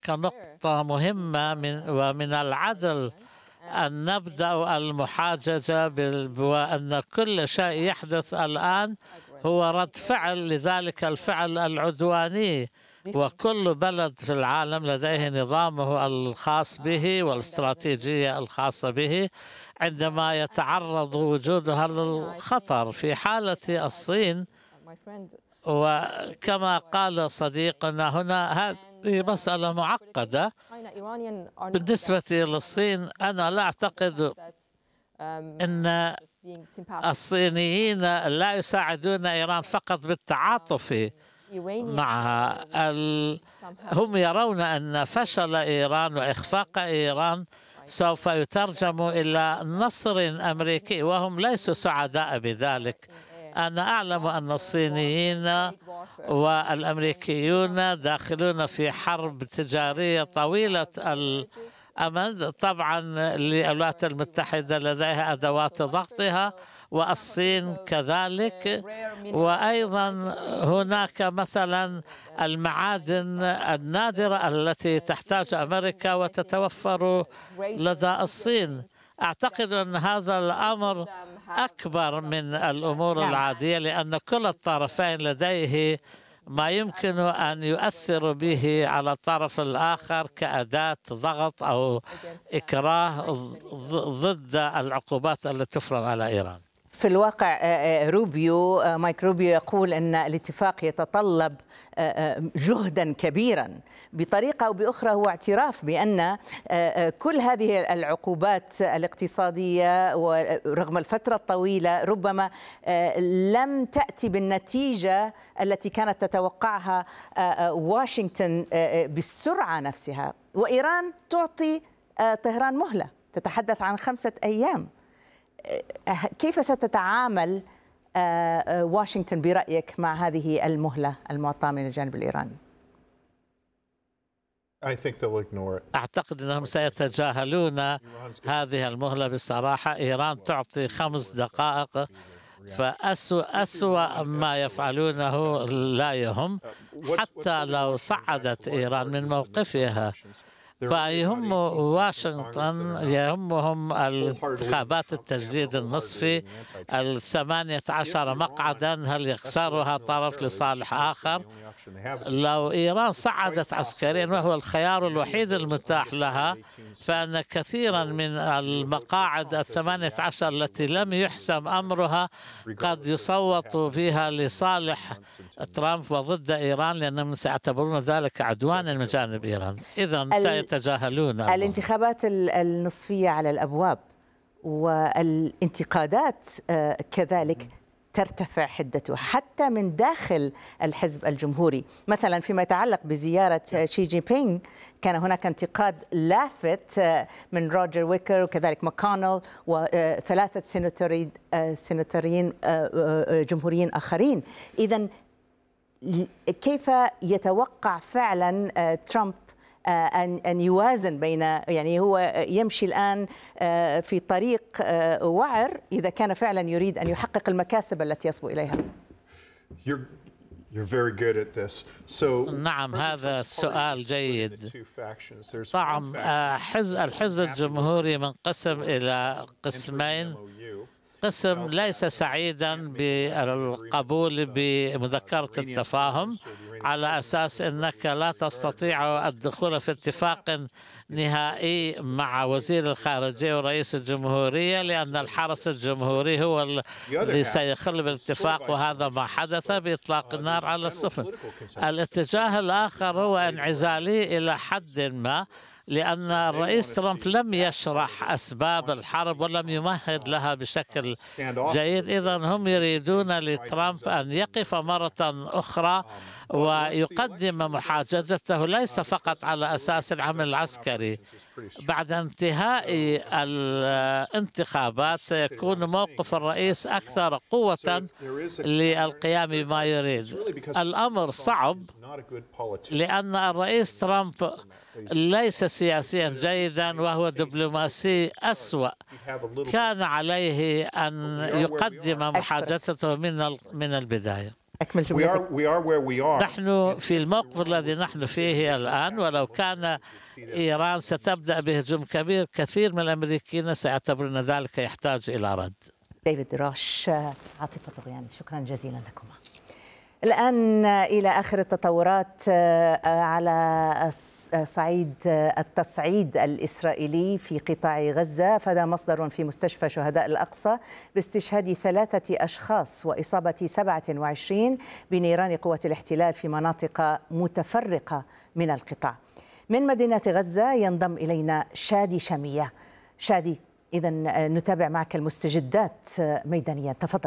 نقطة مهمة ومن العدل أن نبدأ المحاججة وأن كل شيء يحدث الآن هو رد فعل لذلك الفعل العدواني، وكل بلد في العالم لديه نظامه الخاص به والاستراتيجية الخاصة به عندما يتعرض وجودها للخطر. في حالة الصين، وكما قال صديقنا هنا، هذه مسألة معقدة. بالنسبة للصين، أنا لا أعتقد أن الصينيين لا يساعدون إيران فقط بالتعاطف معها. هم يرون أن فشل إيران وإخفاق إيران سوف يترجم إلى نصر أمريكي، وهم ليسوا سعداء بذلك. أنا أعلم أن الصينيين والأمريكيون داخلون في حرب تجارية طويلة الأمد. طبعا الولايات المتحدة لديها أدوات ضغطها، والصين كذلك، وأيضا هناك مثلا المعادن النادرة التي تحتاج أمريكا وتتوفر لدى الصين. أعتقد أن هذا الأمر أكبر من الأمور العادية، لأن كل الطرفين لديه ما يمكن أن يؤثر به على الطرف الآخر كأداة ضغط أو إكراه ضد العقوبات التي تفرض على إيران. في الواقع مايك روبيو يقول أن الاتفاق يتطلب جهدا كبيرا. بطريقة أو بأخرى هو اعتراف بأن كل هذه العقوبات الاقتصادية ورغم الفترة الطويلة ربما لم تأتي بالنتيجة التي كانت تتوقعها واشنطن بالسرعة نفسها، وإيران تعطي طهران مهلة تتحدث عن 5 أيام. كيف ستتعامل واشنطن برأيك مع هذه المهلة المعطاة من الجانب الإيراني؟ أعتقد أنهم سيتجاهلون هذه المهلة بصراحة. إيران تعطي 5 دقائق، فأسوأ ما يفعلونه لا يهم. حتى لو صعدت إيران من موقفها، فيهم واشنطن يهمهم الانتخابات التجديد النصفي، 18 مقعدا، هل يخسرها طرف لصالح آخر؟ لو إيران صعدت عسكريا، وهو الخيار الوحيد المتاح لها، فإن كثيرا من المقاعد 18 التي لم يحسم أمرها قد يصوتوا فيها لصالح ترامب وضد إيران، لأنهم سيعتبرون ذلك عدوانا من جانب إيران. إذن سيتجاهلون الانتخابات النصفية على الأبواب، والانتقادات كذلك ترتفع حدتها حتى من داخل الحزب الجمهوري. مثلا فيما يتعلق بزيارة شي جين بينغ، كان هناك انتقاد لافت من روجر ويكر وكذلك ماكونل و3 سيناتوريين جمهوريين آخرين. إذن كيف يتوقع فعلا ترامب أن يوازن بين، يعني هو يمشي الآن في طريق وعر إذا كان فعلا يريد أن يحقق المكاسب التي يصبو إليها؟ نعم، هذا سؤال جيد. طبعا الحزب الجمهوري منقسم إلى قسمين. قسم ليس سعيدا بالقبول بمذكرة التفاهم، على أساس أنك لا تستطيع الدخول في اتفاق نهائي مع وزير الخارجية ورئيس الجمهورية، لأن الحرس الجمهوري هو الذي سيخل بالاتفاق، وهذا ما حدث بإطلاق النار على السفن. الاتجاه الآخر هو انعزالي إلى حد ما، لأن الرئيس ترامب لم يشرح أسباب الحرب ولم يمهد لها بشكل جيد. إذن هم يريدون لترامب أن يقف مرة أخرى ويقدم محاججته ليس فقط على أساس العمل العسكري. بعد انتهاء الانتخابات سيكون موقف الرئيس أكثر قوة للقيام بما يريد. الأمر صعب لأن الرئيس ترامب ليس سياسيا جيدا وهو دبلوماسي أسوأ. كان عليه أن يقدم محاججته من البداية. أكمل جملتك. نحن في الموقف الذي نحن فيه الآن، ولو كان إيران ستبدأ بهجوم كبير كثير من الأمريكيين سيعتبرون ذلك يحتاج إلى رد. ديفيد روش، عاطفة طغياني، شكرا جزيلا لكما. الآن إلى آخر التطورات على صعيد التصعيد الإسرائيلي في قطاع غزة. أفاد مصدر في مستشفى شهداء الأقصى باستشهاد 3 أشخاص وإصابة 27 بنيران قوات الاحتلال في مناطق متفرقة من القطاع. من مدينة غزة ينضم إلينا شادي شامية. شادي، إذن نتابع معك المستجدات ميدانيا، تفضل.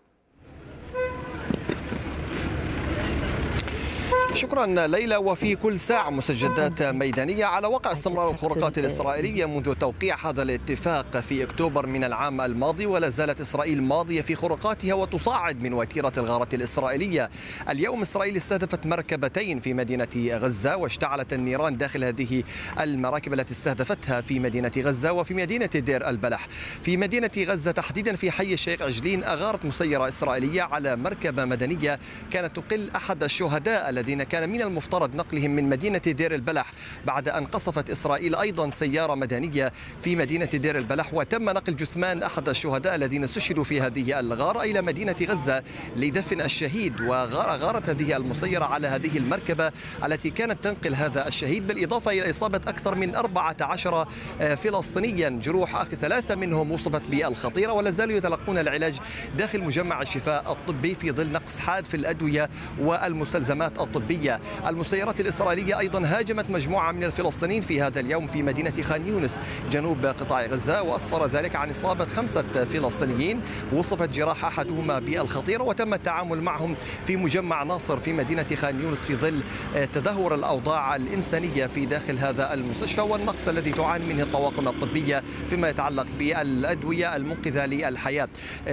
شكرا ليلى. وفي كل ساعة مستجدات ميدانية على وقع استمرار الخروقات الإسرائيلية منذ توقيع هذا الاتفاق في أكتوبر من العام الماضي، ولا زالت إسرائيل ماضية في خروقاتها وتصاعد من وتيرة الغارة الإسرائيلية. اليوم إسرائيل استهدفت مركبتين في مدينة غزة، واشتعلت النيران داخل هذه المراكب التي استهدفتها في مدينة غزة وفي مدينة دير البلح. في مدينة غزة تحديدا في حي الشيخ عجلين أغارت مسيرة إسرائيلية على مركبة مدنية كانت تقل أحد الشهداء الذين كان من المفترض نقلهم من مدينة دير البلح، بعد أن قصفت إسرائيل أيضا سيارة مدنية في مدينة دير البلح، وتم نقل جثمان أحد الشهداء الذين استشهدوا في هذه الغارة إلى مدينة غزة لدفن الشهيد. وغارت هذه المسيرة على هذه المركبة التي كانت تنقل هذا الشهيد، بالإضافة إلى إصابة أكثر من 14 فلسطينيا، جروح 3 منهم وصفت بالخطيرة ولا زالوا يتلقون العلاج داخل مجمع الشفاء الطبي في ظل نقص حاد في الأدوية والمستلزمات الطبية. المسيرات الإسرائيلية أيضا هاجمت مجموعة من الفلسطينيين في هذا اليوم في مدينة خان يونس جنوب قطاع غزة، وأسفر ذلك عن إصابة 5 فلسطينيين وصفت جراح أحدهما بالخطيرة، وتم التعامل معهم في مجمع ناصر في مدينة خان يونس في ظل تدهور الأوضاع الإنسانية في داخل هذا المستشفى والنقص الذي تعاني منه الطواقم الطبية فيما يتعلق بالأدوية المنقذة للحياة.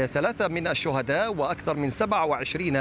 3 من الشهداء وأكثر من 27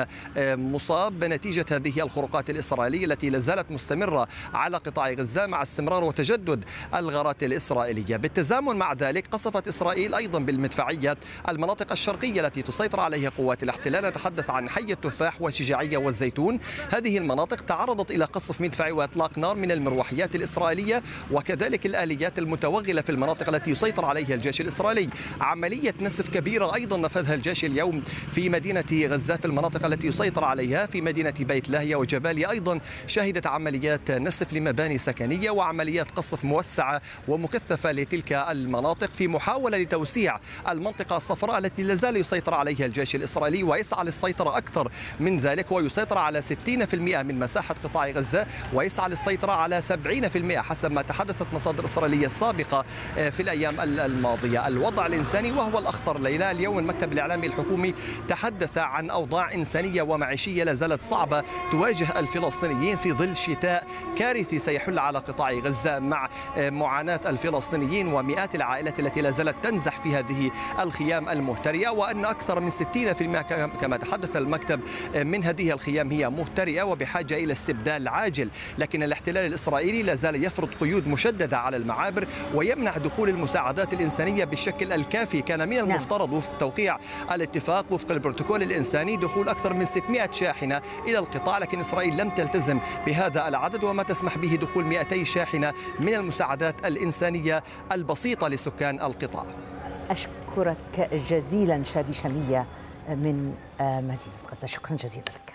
مصاب نتيجة هذه الخروقات الإسرائيلية التي لازالت مستمرة على قطاع غزة مع استمرار وتجدد الغارات الإسرائيلية. بالتزامن مع ذلك قصفت إسرائيل أيضا بالمدفعية المناطق الشرقية التي تسيطر عليها قوات الاحتلال. نتحدث عن حي التفاح والشجاعية والزيتون. هذه المناطق تعرضت إلى قصف مدفعي وإطلاق نار من المروحيات الإسرائيلية وكذلك الآليات المتوغلة في المناطق التي يسيطر عليها الجيش الإسرائيلي. عملية نسف كبيرة أيضا نفذها الجيش اليوم في مدينة غزة في المناطق التي يسيطر عليها. في مدينة بيت لاهيا وجباليا أيضا شهدت عمليات نسف لمباني سكنية وعمليات قصف موسعة ومكثفة لتلك المناطق في محاولة لتوسيع المنطقة الصفراء التي لازال يسيطر عليها الجيش الإسرائيلي ويسعى للسيطرة أكثر من ذلك، ويسيطر على 60% من مساحة قطاع غزة ويسعى للسيطرة على 70% حسب ما تحدثت مصادر إسرائيلية سابقة في الأيام الماضية. الوضع الإنساني وهو الأخطر ليلى، اليوم المكتب الإعلامي الحكومي تحدث عن أوضاع إنسانية ومعيشية لازالت صعبة تواجه الفلسطينيين في ظل شتاء كارثي سيحل على قطاع غزة مع معاناة الفلسطينيين ومئات العائلات التي لازالت تنزح في هذه الخيام المهترئة، وأن أكثر من 60% كما تحدث المكتب من هذه الخيام هي مهترئة وبحاجة إلى استبدال عاجل. لكن الاحتلال الإسرائيلي لازال يفرض قيود مشددة على المعابر ويمنع دخول المساعدات الإنسانية بالشكل الكافي. كان من المفترض وفق توقيع الاتفاق وفق البروتوكول الإنساني دخول أكثر من 600 شاحنة إلى القطاع، لكن إسرائيل لم تلتزم بهذا العدد وما تسمح به دخول 200 شاحنة من المساعدات الإنسانية البسيطة لسكان القطاع. أشكرك جزيلا شادي شامية من مدينة غزة، شكرا جزيلا لك.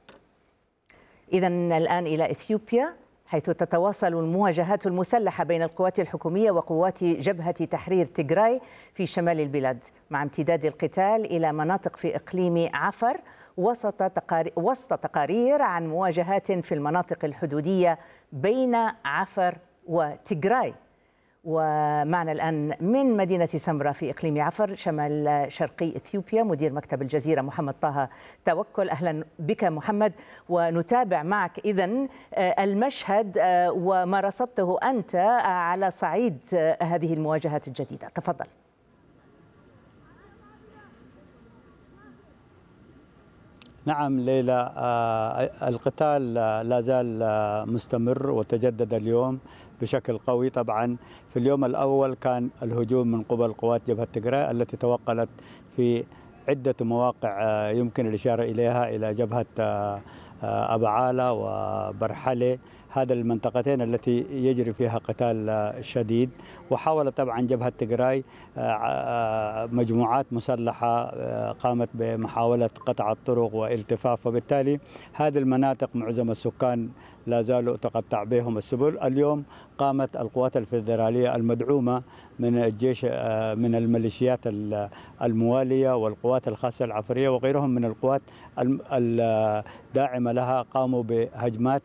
إذن الآن إلى إثيوبيا، حيث تتواصل المواجهات المسلحة بين القوات الحكومية وقوات جبهة تحرير تيغراي في شمال البلاد، مع امتداد القتال إلى مناطق في إقليم عفر وسط تقارير عن مواجهات في المناطق الحدودية بين عفر وتيغراي. ومعنا الآن من مدينة سمرة في إقليم عفر شمال شرقي إثيوبيا مدير مكتب الجزيرة محمد طه توكل. أهلا بك محمد، ونتابع معك إذن المشهد وما رصدته أنت على صعيد هذه المواجهات الجديدة، تفضل. نعم ليلى، القتال لا زال مستمر وتجدد اليوم بشكل قوي. طبعا في اليوم الأول كان الهجوم من قبل قوات جبهة تيغراي التي توغلت في عدة مواقع يمكن الإشارة إليها، إلى جبهة أبعالة وبرحلة، هذا المنطقتين التي يجري فيها قتال شديد. وحاول طبعا جبهة تجراي مجموعات مسلحة قامت بمحاولة قطع الطرق والتفاف، وبالتالي هذه المناطق معظم السكان لا زالوا تقطع بهم السبل. اليوم قامت القوات الفيدرالية المدعومة من الجيش من الميليشيات الموالية والقوات الخاصة العفرية وغيرهم من القوات الداعمة لها، قاموا بهجمات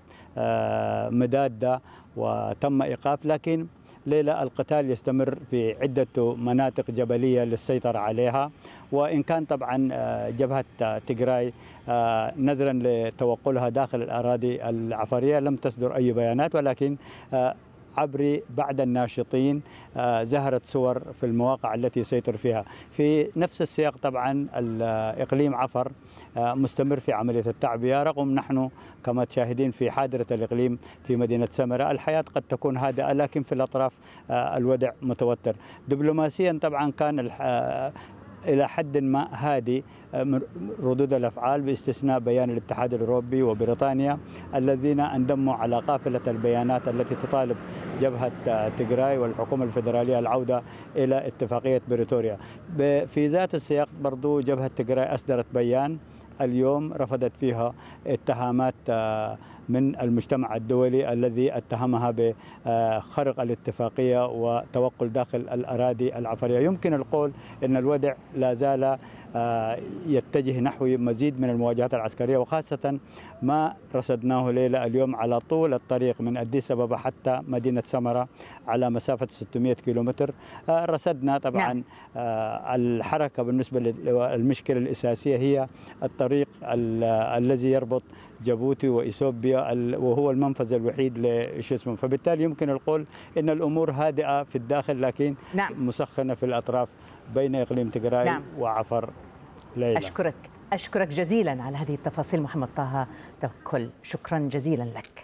مدادة وتم إيقاف. لكن ليلة القتال يستمر في عدة مناطق جبلية للسيطرة عليها، وإن كان طبعا جبهة تجراي نظرا لتوقلها داخل الأراضي العفرية لم تصدر أي بيانات، ولكن عبر بعض الناشطين ظهرت صور في المواقع التي يسيطر فيها. في نفس السياق طبعا الإقليم عفر مستمر في عملية التعبئة، رغم نحن كما تشاهدين في حاضرة الإقليم في مدينة سمرة الحياة قد تكون هادئة، لكن في الأطراف الوضع متوتر. دبلوماسيا طبعا كان إلى حد ما هادي ردود الأفعال، باستثناء بيان الاتحاد الأوروبي وبريطانيا الذين انضموا على قافلة البيانات التي تطالب جبهة تجراي والحكومة الفيدرالية العودة إلى اتفاقية بريتوريا. في ذات السياق برضو جبهة تجراي أصدرت بيان اليوم رفضت فيها اتهامات من المجتمع الدولي الذي اتهمها بخرق الاتفاقية وتوقل داخل الأراضي العفرية. يمكن القول أن الوضع لا زال يتجه نحو مزيد من المواجهات العسكرية، وخاصة ما رصدناه ليلة اليوم على طول الطريق من أديس أبابا حتى مدينة سمرة على مسافة 600 كيلومتر. رصدنا طبعا الحركة بالنسبة للمشكلة الأساسية هي الطريق الذي يربط جيبوتي وإثيوبيا وهو المنفذ الوحيد لشسمه، فبالتالي يمكن القول أن الأمور هادئة في الداخل لكن مسخنة في الأطراف بين إقليم تجراي وعفر. ليلى أشكرك جزيلا على هذه التفاصيل محمد طه توكل، شكرا جزيلا لك.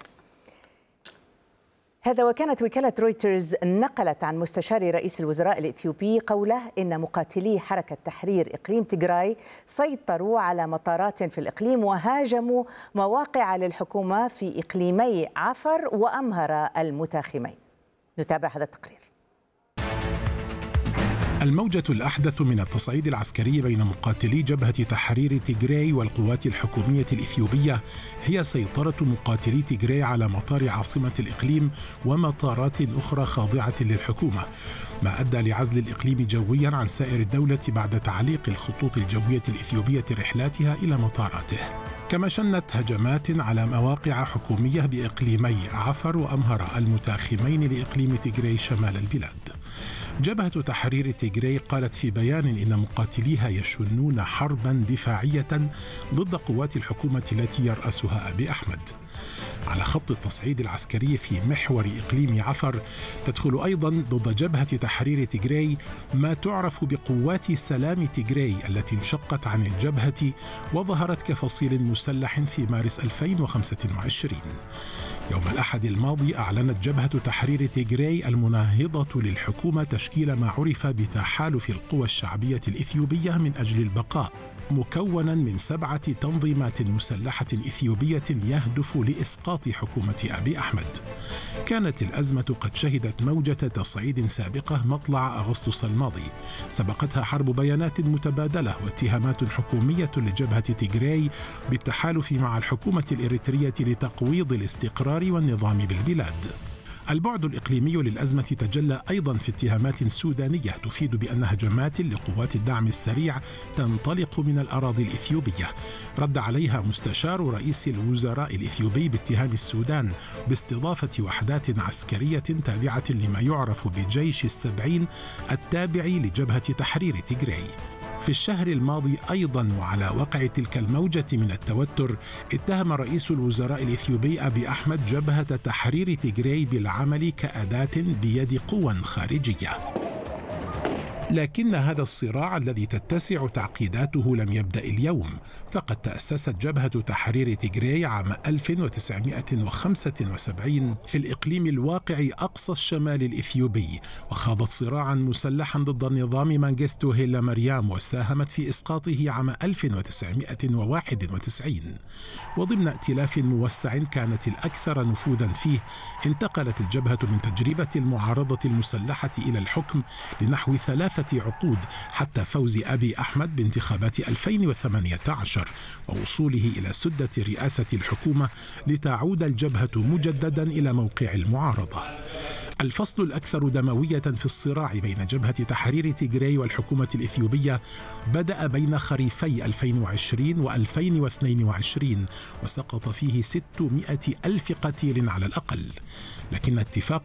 هذا وكانت وكالة رويترز نقلت عن مستشار رئيس الوزراء الإثيوبي قوله إن مقاتلي حركة تحرير إقليم تجراي سيطروا على مطارات في الإقليم وهاجموا مواقع للحكومة في إقليمي عفر وأمهرة المتاخمين. نتابع هذا التقرير. الموجة الأحدث من التصعيد العسكري بين مقاتلي جبهة تحرير تجراي والقوات الحكومية الإثيوبية هي سيطرة مقاتلي تجراي على مطار عاصمة الإقليم ومطارات أخرى خاضعة للحكومة، ما أدى لعزل الإقليم جويا عن سائر الدولة بعد تعليق الخطوط الجوية الإثيوبية رحلاتها إلى مطاراته. كما شنت هجمات على مواقع حكومية بإقليمي عفر وأمهرة المتاخمين لإقليم تجراي شمال البلاد. جبهة تحرير تجراي قالت في بيان إن مقاتليها يشنون حربا دفاعية ضد قوات الحكومة التي يرأسها أبي أحمد. على خط التصعيد العسكري في محور إقليم عفر تدخل أيضا ضد جبهة تحرير تجراي ما تعرف بقوات سلام تجراي التي انشقت عن الجبهة وظهرت كفصيل مسلح في مارس 2025. يوم الأحد الماضي أعلنت جبهة تحرير تجراي المناهضة للحكومة تشكيل ما عرف بتحالف القوى الشعبية الإثيوبية من أجل البقاء، مكونا من 7 تنظيمات مسلحة إثيوبية يهدف لإسقاط حكومة أبي أحمد. كانت الأزمة قد شهدت موجة تصعيد سابقة مطلع أغسطس الماضي، سبقتها حرب بيانات متبادلة واتهامات حكومية لجبهة تجراي بالتحالف مع الحكومة الإريترية لتقويض الاستقرار والنظام بالبلاد. البعد الإقليمي للأزمة تجلى أيضا في اتهامات سودانية تفيد بأن هجمات لقوات الدعم السريع تنطلق من الأراضي الإثيوبية. رد عليها مستشار رئيس الوزراء الإثيوبي باتهام السودان باستضافة وحدات عسكرية تابعة لما يعرف بجيش السبعين التابع لجبهة تحرير تجراي. في الشهر الماضي أيضا وعلى وقع تلك الموجة من التوتر اتهم رئيس الوزراء الإثيوبي أبي أحمد جبهة تحرير تجراي بالعمل كأداة بيد قوى خارجية. لكن هذا الصراع الذي تتسع تعقيداته لم يبدأ اليوم، فقد تأسست جبهة تحرير تيغراي عام 1975 في الإقليم الواقع أقصى الشمال الإثيوبي، وخاضت صراعا مسلحا ضد النظام مانغستو هيلا مريم وساهمت في إسقاطه عام 1991. وضمن ائتلاف موسع كانت الأكثر نفوذا فيه، انتقلت الجبهة من تجربة المعارضة المسلحة إلى الحكم لنحو 3 عقود حتى فوز أبي أحمد بانتخابات 2018 ووصوله إلى سدة رئاسة الحكومة لتعود الجبهة مجددا إلى موقع المعارضة. الفصل الأكثر دموية في الصراع بين جبهة تحرير تيغراي والحكومة الإثيوبية بدأ بين خريفي 2020 و2022 وسقط فيه 600,000 قتيل على الأقل، لكن اتفاق